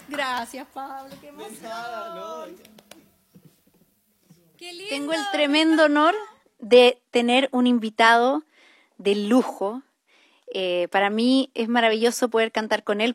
Gracias, Pablo, qué emoción. Qué lindo. Tengo el tremendo honor de tener un invitado de lujo. Para mí es maravilloso poder cantar con él